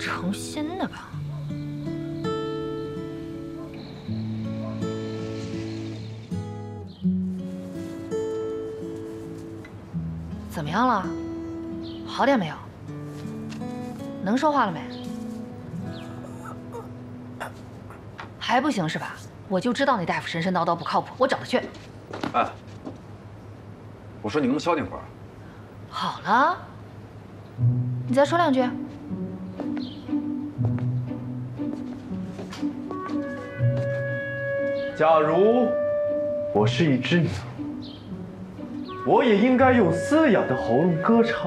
诚心的吧？怎么样了？好点没有？能说话了没？还不行是吧？我就知道那大夫神神叨叨不靠谱，我找他去。 哎，我说你能不能消停会儿？ 好了，你再说两句。 假如我是一只鸟，我也应该用嘶哑的喉咙歌唱。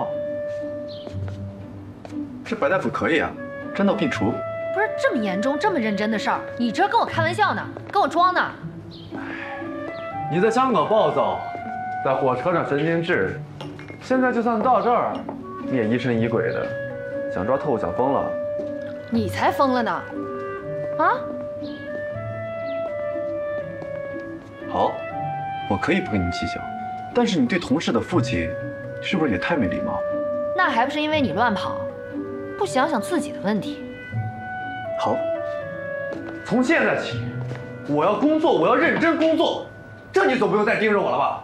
这白大夫可以啊，专到病除。 不是这么严重、这么认真的事儿，你这跟我开玩笑呢，跟我装呢？ 你在香港暴躁，在火车上神经质，现在就算到这儿，你也疑神疑鬼的，想抓特务想疯了。 你才疯了呢！啊？ 好，我可以不跟你计较，但是你对同事的父亲，是不是也太没礼貌？ 那还不是因为你乱跑，不想想自己的问题。 好， 从现在起，我要工作，我要认真工作，这你总不用再盯着我了吧？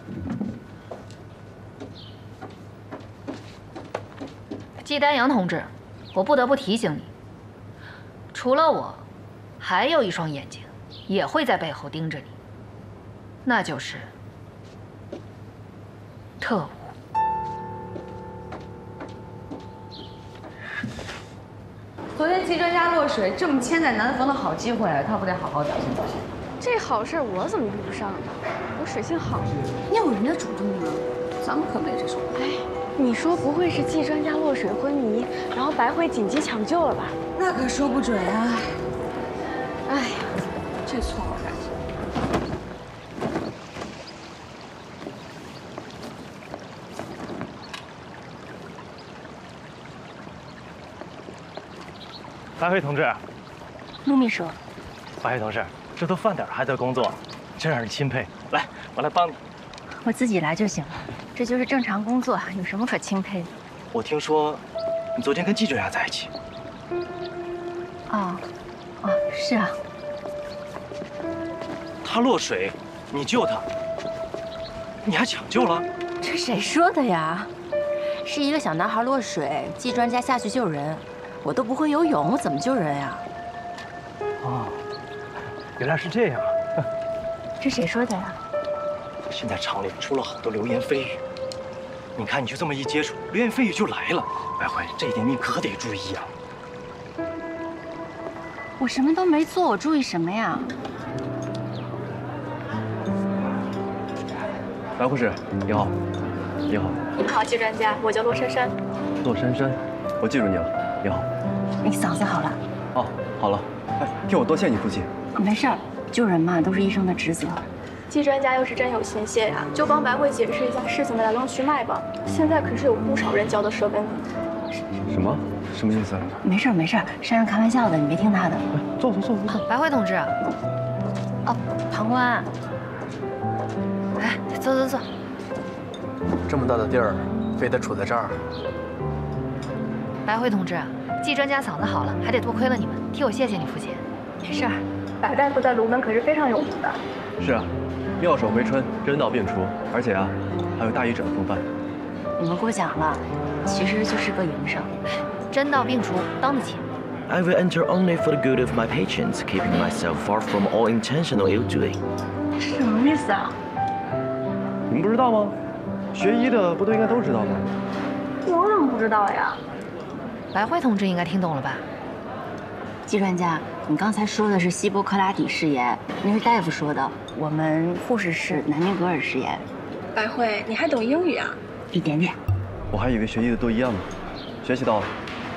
季丹阳同志，我不得不提醒你，除了我，还有一双眼睛，也会在背后盯着你，那就是特务。 昨天季专家落水，这么千载难逢的好机会，他不得好好表现表现？ 这好事我怎么遇不上呢？我水性好。 要有人家主动呢，咱们可没这手。 哎，你说不会是季专家落水昏迷，然后白慧紧急抢救了吧？ 那可说不准啊。哎呀，这错我干什么？ 白慧同志， 陆秘书， 白慧同志，这都饭点还在工作，真让人钦佩。来，我来帮你。 我自己来就行了，这就是正常工作，有什么可钦佩的？ 我听说你昨天跟季专家在一起。 哦，是啊。 他落水，你救他，你还抢救了？ 这谁说的呀？是一个小男孩落水，季专家下去救人，我都不会游泳，我怎么救人呀？ 哦，原来是这样。 这谁说的呀？ 现在厂里出了好多流言蜚语，你看你就这么一接触，流言蜚语就来了。白慧，这一点你可得注意啊！ 我什么都没做，我注意什么呀？ 白护士，你好，你好。 你好，季专家，我叫骆珊珊。 骆珊珊，我记住你了。你好。 你嗓子好了？ 哦，好了。哎，替我多谢你父亲。 没事儿，救人嘛，都是医生的职责。 季专家要是真有心谢呀，就帮白慧解释一下事情的来龙去脉吧。现在可是有不少人嚼得舌根呢。 什么？什么意思？ 没事儿没事儿，珊珊开玩笑的，你别听她的。 坐。 白慧同志， 旁观。 来，坐。 这么大的地儿，非得杵在这儿。 白慧同志，季专家嗓子好了，还得多亏了你们，替我谢谢你父亲。 没事儿，白大夫在卢门可是非常有名的。 是啊，妙手回春，人到病除，而且啊，还有大医者的风范。 你们过奖了，其实就是个营生。 真到病除，当得起。 I will enter only for the good of my patients, keeping myself far from all intentional ill doing. 什么意思啊？ 你们不知道吗？学医的不都应该都知道吗？ 我怎么不知道呀？ 白慧同志应该听懂了吧？ 季专家，你刚才说的是希波克拉底誓言，那是大夫说的。我们护士是南明格尔誓言。 白慧，你还懂英语啊？ 一点点。 我还以为学医的都一样呢，学习到了。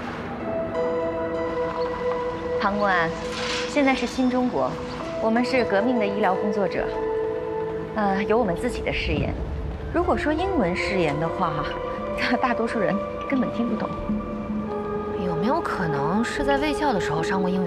旁观，现在是新中国，我们是革命的医疗工作者，有我们自己的誓言。如果说英文誓言的话，大多数人根本听不懂。 有没有可能是在卫校的时候上过英语